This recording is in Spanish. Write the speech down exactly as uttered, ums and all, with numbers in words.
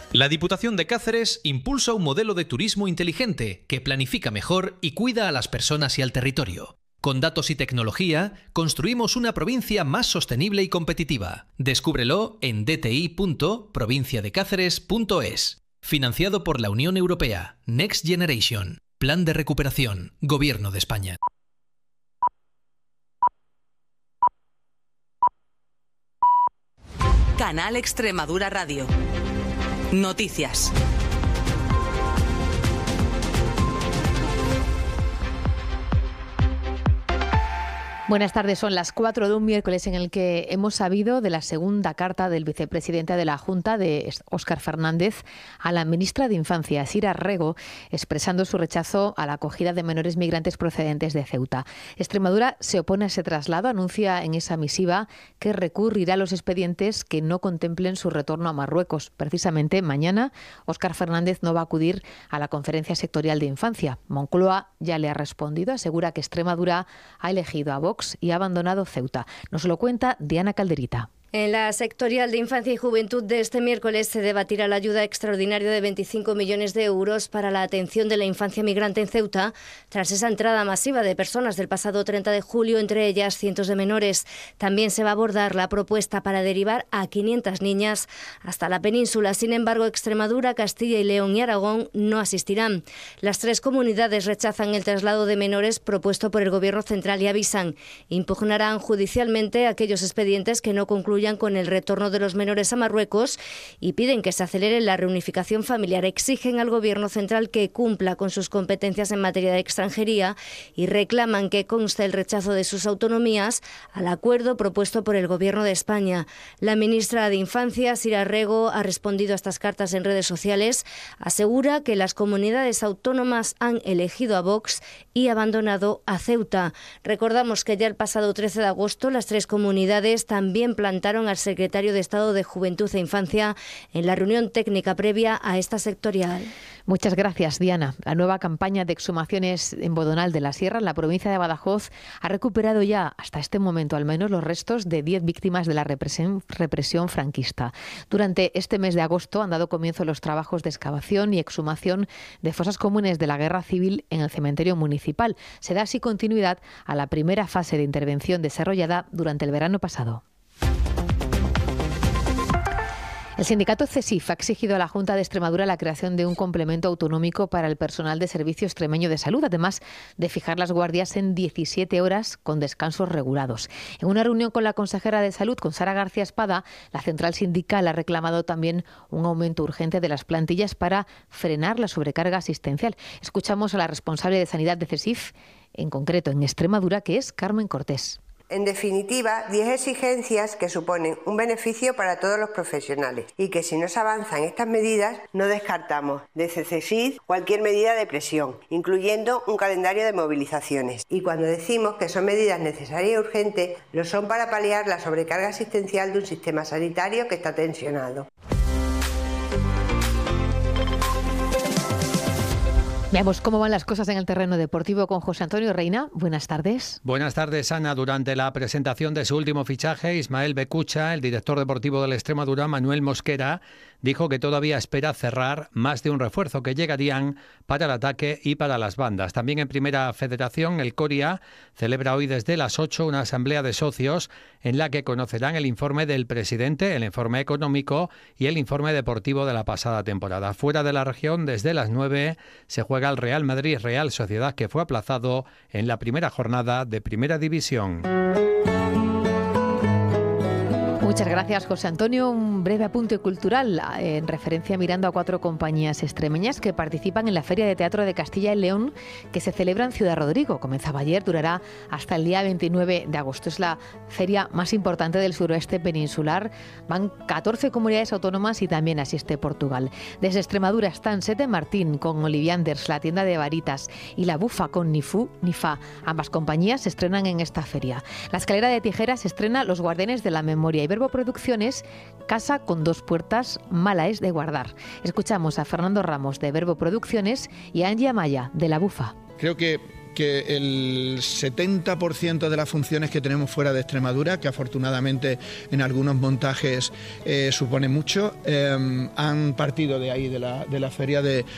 La Diputación de Cáceres impulsa un modelo de turismo inteligente que planifica mejor y cuida a las personas y al territorio. Con datos y tecnología, construimos una provincia más sostenible y competitiva. Descúbrelo en d t i punto provincia de cáceres punto es. Financiado por la Unión Europea. Next Generation. Plan de recuperación. Gobierno de España. Canal Extremadura Radio. Noticias. Buenas tardes, son las cuatro de un miércoles en el que hemos sabido de la segunda carta del vicepresidente de la Junta, de Óscar Fernández, a la ministra de Infancia, Sira Rego, expresando su rechazo a la acogida de menores migrantes procedentes de Ceuta. Extremadura se opone a ese traslado, anuncia en esa misiva que recurrirá a los expedientes que no contemplen su retorno a Marruecos. Precisamente mañana, Óscar Fernández no va a acudir a la conferencia sectorial de infancia. Moncloa ya le ha respondido, asegura que Extremadura ha elegido a Vox y ha abandonado Ceuta. Nos lo cuenta Diana Calderita. En la sectorial de Infancia y Juventud de este miércoles se debatirá la ayuda extraordinaria de veinticinco millones de euros para la atención de la infancia migrante en Ceuta, tras esa entrada masiva de personas del pasado treinta de julio, entre ellas cientos de menores. También se va a abordar la propuesta para derivar a quinientas niñas hasta la península. Sin embargo, Extremadura, Castilla y León y Aragón no asistirán. Las tres comunidades rechazan el traslado de menores propuesto por el Gobierno central y avisan, impugnarán judicialmente aquellos expedientes que no concluyan con el retorno de los menores a Marruecos y piden que se acelere la reunificación familiar. Exigen al Gobierno central que cumpla con sus competencias en materia de extranjería y reclaman que conste el rechazo de sus autonomías al acuerdo propuesto por el Gobierno de España. La ministra de Infancia, Sira Rego, ha respondido a estas cartas en redes sociales. Asegura que las comunidades autónomas han elegido a Vox y abandonado a Ceuta. Recordamos que ya el pasado trece de agosto las tres comunidades también plantaron al secretario de Estado de Juventud e Infancia en la reunión técnica previa a esta sectorial. Muchas gracias, Diana. La nueva campaña de exhumaciones en Bodonal de la Sierra, en la provincia de Badajoz, ha recuperado ya, hasta este momento al menos, los restos de diez víctimas de la represión, represión franquista. Durante este mes de agosto han dado comienzo los trabajos de excavación y exhumación de fosas comunes de la guerra civil en el cementerio municipal. Se da así continuidad a la primera fase de intervención desarrollada durante el verano pasado. El sindicato CESIF ha exigido a la Junta de Extremadura la creación de un complemento autonómico para el personal de Servicio Extremeño de Salud, además de fijar las guardias en diecisiete horas con descansos regulados. En una reunión con la consejera de Salud, con Sara García Espada, la central sindical ha reclamado también un aumento urgente de las plantillas para frenar la sobrecarga asistencial. Escuchamos a la responsable de Sanidad de CESIF, en concreto en Extremadura, que es Carmen Cortés. En definitiva, diez exigencias que suponen un beneficio para todos los profesionales y que si no se avanzan estas medidas, no descartamos desde CESIF cualquier medida de presión, incluyendo un calendario de movilizaciones. Y cuando decimos que son medidas necesarias y urgentes, lo son para paliar la sobrecarga asistencial de un sistema sanitario que está tensionado. Veamos cómo van las cosas en el terreno deportivo con José Antonio Reina. Buenas tardes. Buenas tardes, Ana. Durante la presentación de su último fichaje, Ismael Becucha, el director deportivo del Extremadura, Manuel Mosquera, dijo que todavía espera cerrar más de un refuerzo que llegarían para el ataque y para las bandas. También en Primera Federación, el Coria celebra hoy desde las ocho una asamblea de socios en la que conocerán el informe del presidente, el informe económico y el informe deportivo de la pasada temporada. Fuera de la región, desde las nueve se juega el Real Madrid Real Sociedad, que fue aplazado en la primera jornada de Primera División. Muchas gracias, José Antonio. Un breve apunte cultural en referencia mirando a cuatro compañías extremeñas que participan en la Feria de Teatro de Castilla y León que se celebra en Ciudad Rodrigo. Comenzaba ayer, durará hasta el día veintinueve de agosto. Es la feria más importante del suroeste peninsular. Van catorce comunidades autónomas y también asiste Portugal. Desde Extremadura están Sete Martín con Olivianders, la tienda de varitas, y La Bufa con Nifu, Nifa. Ambas compañías se estrenan en esta feria. La Escalera de Tijeras estrena Los Guardianes de la Memoria y Verbo Producciones, Casa con dos puertas, mala es de guardar. Escuchamos a Fernando Ramos de Verbo Producciones y a Angie Amaya de La Bufa. Creo que que el setenta por ciento de las funciones que tenemos fuera de Extremadura, que afortunadamente en algunos montajes eh, supone mucho, eh, han partido de ahí, de la, de la feria de,